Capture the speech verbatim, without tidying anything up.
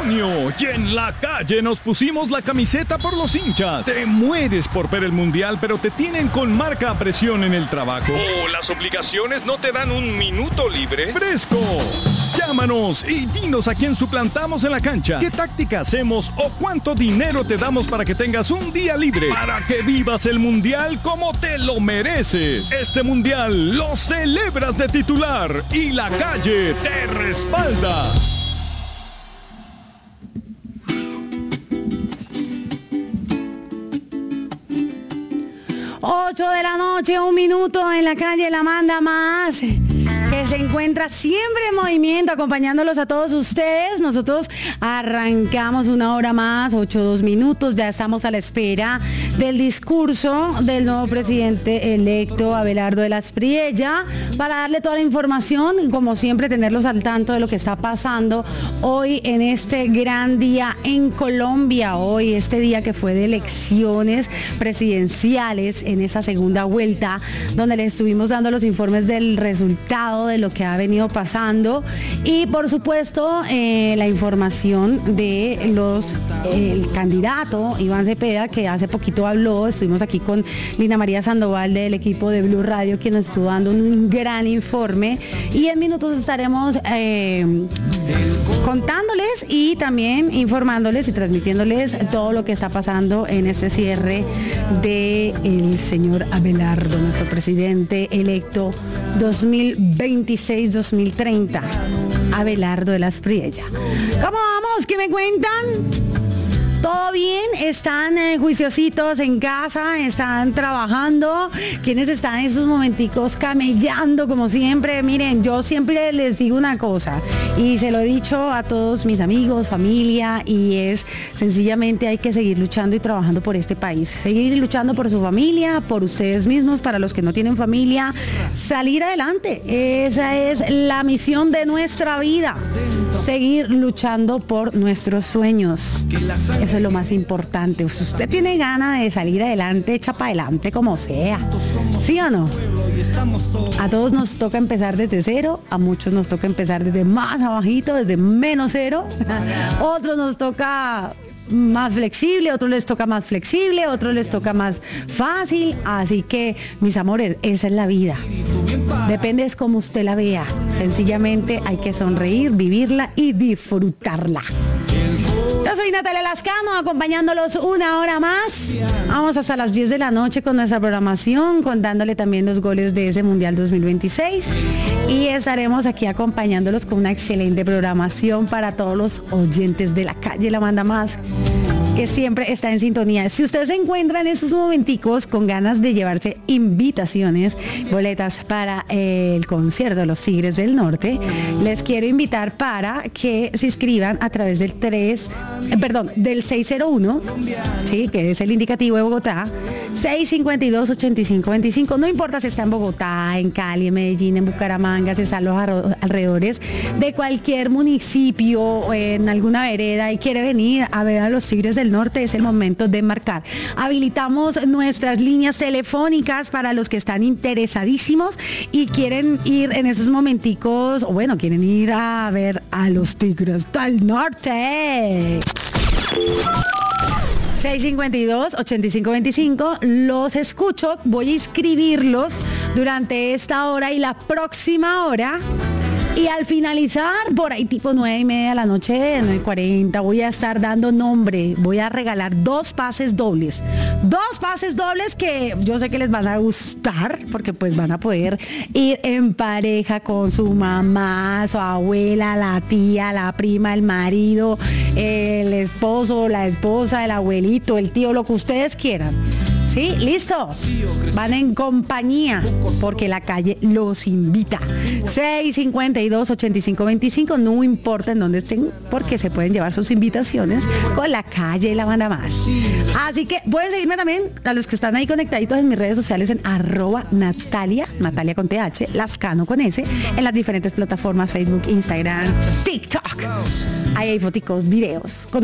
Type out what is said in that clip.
junio y en la calle nos pusimos la camiseta por los hinchas. Te mueres por ver el mundial, pero te tienen con marca a presión en el trabajo. ¿O las obligaciones no te dan un minuto libre? ¡Fresco! Llámanos y dinos a quién suplantamos en la cancha, qué táctica hacemos o cuánto dinero te damos para que tengas un día libre, para que vivas el mundial como te lo mereces. Este mundial lo celebras de titular y la calle te respalda. ocho de la noche, un minuto en la calle La Manda Más, que se encuentra siempre en movimiento, acompañándolos a todos ustedes. Nosotros arrancamos una hora más, ocho, dos minutos. Ya estamos a la espera del discurso del nuevo presidente electo, Abelardo de las Priella, para darle toda la información, como siempre, tenerlos al tanto de lo que está pasando hoy en este gran día en Colombia. Hoy, este día que fue de elecciones presidenciales en esa segunda vuelta, donde le estuvimos dando los informes del resultado, de lo que ha venido pasando y por supuesto eh, la información de los eh, el candidato Iván Cepeda, que hace poquito habló. Estuvimos aquí con Lina María Sandoval del equipo de Blue Radio, quien nos estuvo dando un gran informe, y en minutos estaremos eh, contándoles y también informándoles y transmitiéndoles todo lo que está pasando en este cierre de el señor Abelardo, nuestro presidente electo dos mil veintiséis dos mil treinta, Abelardo de las Priella. ¿Cómo vamos? ¿Qué me cuentan? ¿Todo bien? ¿Están eh, juiciositos en casa? ¿Están trabajando? ¿Quiénes están en esos momenticos camellando como siempre? Miren, yo siempre les digo una cosa y se lo he dicho a todos mis amigos, familia, y es sencillamente hay que seguir luchando y trabajando por este país. Seguir luchando por su familia, por ustedes mismos, para los que no tienen familia, salir adelante. Esa es la misión de nuestra vida. Seguir luchando por nuestros sueños. Eso es lo más importante. Si usted tiene ganas de salir adelante, echa para adelante como sea. ¿Sí o no? A todos nos toca empezar desde cero, a muchos nos toca empezar desde más abajito, desde menos cero. Otros nos toca más flexible, otros les toca más flexible, otros les toca más fácil. Así que, mis amores, esa es la vida. Depende es como usted la vea. Sencillamente hay que sonreír, vivirla y disfrutarla. Yo soy Natalia Lascano, acompañándolos una hora más. Vamos hasta las diez de la noche con nuestra programación, contándole también los goles de ese Mundial dos mil veintiséis. Y estaremos aquí acompañándolos con una excelente programación para todos los oyentes de la calle La Manda Más, que siempre está en sintonía. Si usted se encuentra en estos momenticos con ganas de llevarse invitaciones, boletas para el concierto de los Tigres del Norte, les quiero invitar para que se inscriban a través del tres, eh, perdón, del seis cero uno, sí, que es el indicativo de Bogotá, seis cinco dos, ocho cinco dos cinco. No importa si está en Bogotá, en Cali, en Medellín, en Bucaramanga, si está en los alrededores de cualquier municipio o en alguna vereda y quiere venir a ver a los Tigres del Norte, es el momento de marcar. Habilitamos nuestras líneas telefónicas para los que están interesadísimos y quieren ir en esos momenticos, o bueno, quieren ir a ver a los Tigres del Norte. seis cinco dos, ocho cinco dos cinco, los escucho, voy a inscribirlos durante esta hora y la próxima hora. Y al finalizar, por ahí tipo nueve y media de la noche, nueve y cuarenta, voy a estar dando nombre. Voy a regalar dos pases dobles. Dos pases dobles que yo sé que les van a gustar, porque pues van a poder ir en pareja con su mamá, su abuela, la tía, la prima, el marido, el esposo, la esposa, el abuelito, el tío, lo que ustedes quieran. ¿Sí? ¿Listo? Van en compañía porque la calle los invita. seis cinco dos, ocho cinco dos cinco, no importa en dónde estén, porque se pueden llevar sus invitaciones con la calle La Manda Más. Así que pueden seguirme también a los que están ahí conectaditos en mis redes sociales en arroba Natalia, Natalia con T H, Lascano con S, en las diferentes plataformas Facebook, Instagram, TikTok. Ahí hay foticos, videos.